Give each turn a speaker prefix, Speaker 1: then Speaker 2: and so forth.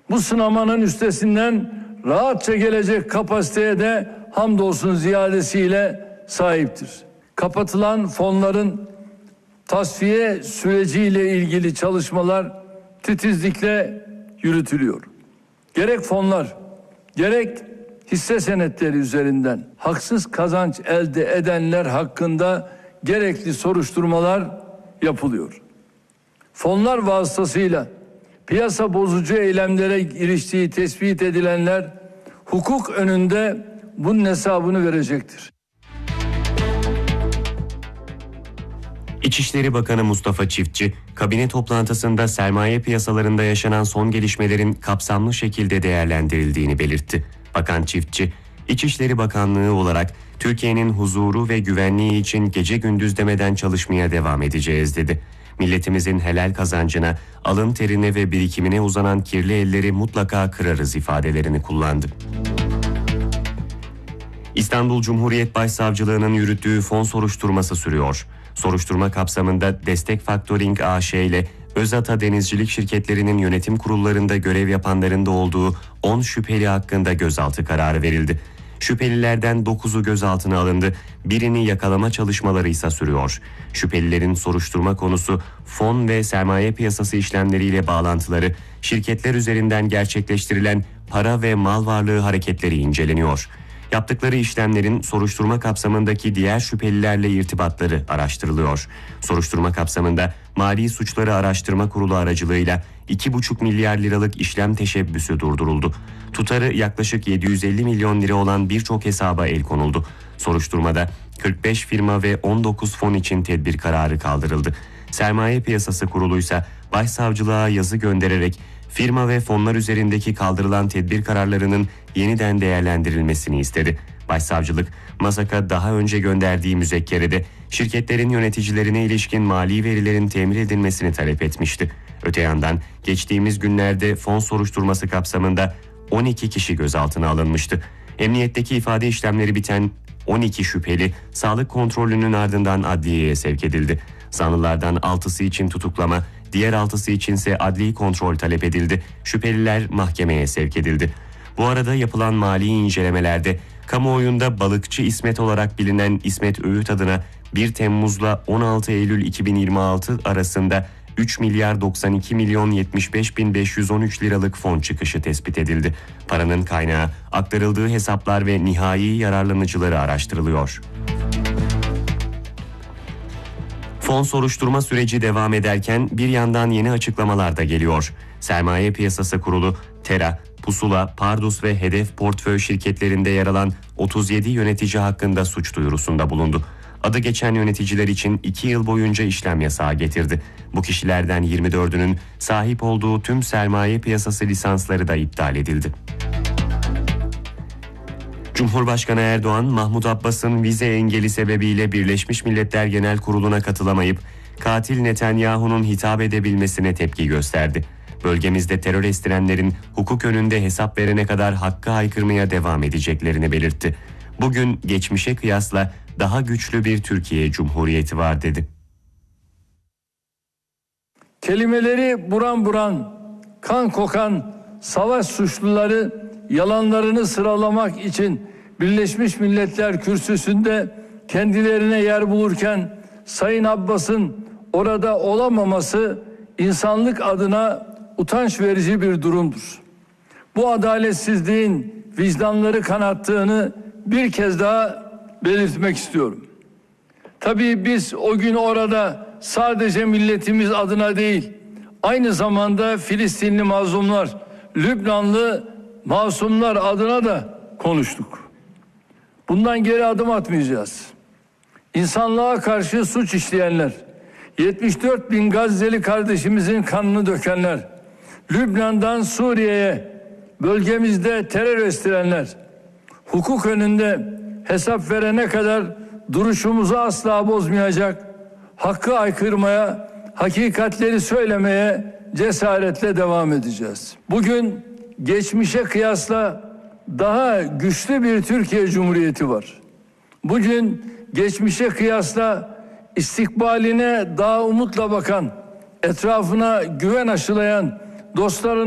Speaker 1: Bu sınamanın üstesinden rahatça gelecek kapasiteye de hamdolsun ziyadesiyle sahiptir. Kapatılan fonların tasfiye süreciyle ilgili çalışmalar titizlikle yürütülüyor. Gerek fonlar, gerek hisse senetleri üzerinden haksız kazanç elde edenler hakkında gerekli soruşturmalar yapılıyor. Fonlar vasıtasıyla piyasa bozucu eylemlere giriştiği tespit edilenler hukuk önünde bunun hesabını verecektir.
Speaker 2: İçişleri Bakanı Mustafa Çiftçi, kabine toplantısında sermaye piyasalarında yaşanan son gelişmelerin kapsamlı şekilde değerlendirildiğini belirtti. Bakan Çiftçi, İçişleri Bakanlığı olarak Türkiye'nin huzuru ve güvenliği için gece gündüz demeden çalışmaya devam edeceğiz dedi. Milletimizin helal kazancına, alın terine ve birikimine uzanan kirli elleri mutlaka kırarız ifadelerini kullandı. İstanbul Cumhuriyet Başsavcılığı'nın yürüttüğü fon soruşturması sürüyor. Soruşturma kapsamında Destek Factoring AŞ ile Özata Denizcilik şirketlerinin yönetim kurullarında görev yapanların da olduğu 10 şüpheli hakkında gözaltı kararı verildi. Şüphelilerden 9'u gözaltına alındı, birini yakalama çalışmaları ise sürüyor. Şüphelilerin soruşturma konusu fon ve sermaye piyasası işlemleriyle bağlantıları, şirketler üzerinden gerçekleştirilen para ve mal varlığı hareketleri inceleniyor. Yaptıkları işlemlerin soruşturma kapsamındaki diğer şüphelilerle irtibatları araştırılıyor. Soruşturma kapsamında Mali Suçları Araştırma Kurulu aracılığıyla 2,5 milyar liralık işlem teşebbüsü durduruldu. Tutarı yaklaşık 750 milyon lira olan birçok hesaba el konuldu. Soruşturmada 45 firma ve 19 fon için tedbir kararı kaldırıldı. Sermaye Piyasası Kurulu ise Başsavcılığa yazı göndererek firma ve fonlar üzerindeki kaldırılan tedbir kararlarının yeniden değerlendirilmesini istedi. Başsavcılık, MASAK'a daha önce gönderdiği müzekkerede şirketlerin yöneticilerine ilişkin mali verilerin temin edilmesini talep etmişti. Öte yandan geçtiğimiz günlerde fon soruşturması kapsamında 12 kişi gözaltına alınmıştı. Emniyetteki ifade işlemleri biten 12 şüpheli sağlık kontrolünün ardından adliyeye sevk edildi. Zanlılardan 6'sı için tutuklama, diğer 6'sı içinse adli kontrol talep edildi. Şüpheliler mahkemeye sevk edildi. Bu arada yapılan mali incelemelerde kamuoyunda balıkçı İsmet olarak bilinen İsmet Öğüt adına 1 Temmuz'la 16 Eylül 2026 arasında 3 milyar 92 milyon 75 bin 513 liralık fon çıkışı tespit edildi. Paranın kaynağı, aktarıldığı hesaplar ve nihai yararlanıcıları araştırılıyor. Fon soruşturma süreci devam ederken bir yandan yeni açıklamalar da geliyor. Sermaye Piyasası Kurulu, Tera, Pusula, Pardus ve Hedef portföy şirketlerinde yer alan 37 yönetici hakkında suç duyurusunda bulundu. Adı geçen yöneticiler için 2 yıl boyunca işlem yasağı getirdi. Bu kişilerden 24'ünün sahip olduğu tüm sermaye piyasası lisansları da iptal edildi. Cumhurbaşkanı Erdoğan, Mahmut Abbas'ın vize engeli sebebiyle Birleşmiş Milletler Genel Kurulu'na katılamayıp katil Netanyahu'nun hitap edebilmesine tepki gösterdi. Bölgemizde terör estirenlerin hukuk önünde hesap verene kadar hakkı haykırmaya devam edeceklerini belirtti. Bugün geçmişe kıyasla daha güçlü bir Türkiye Cumhuriyeti var dedi.
Speaker 1: Kelimeleri buran buran, kan kokan savaş suçluları yalanlarını sıralamak için Birleşmiş Milletler Kürsüsü'nde kendilerine yer bulurken Sayın Abbas'ın orada olamaması insanlık adına utanç verici bir durumdur. Bu adaletsizliğin vicdanları kanattığını bir kez daha belirtmek istiyorum. Tabii biz o gün orada sadece milletimiz adına değil, aynı zamanda Filistinli mazlumlar, Lübnanlı masumlar adına da konuştuk. Bundan geri adım atmayacağız. İnsanlığa karşı suç işleyenler, 74 bin Gazze'li kardeşimizin kanını dökenler, Lübnan'dan Suriye'ye bölgemizde terör estirenler, hukuk önünde hesap verene kadar duruşumuzu asla bozmayacak, hakkı aykırmaya, hakikatleri söylemeye cesaretle devam edeceğiz. Bugün geçmişe kıyasla daha güçlü bir Türkiye Cumhuriyeti var. Bugün geçmişe kıyasla istikbaline daha umutla bakan, etrafına güven aşılayan dostların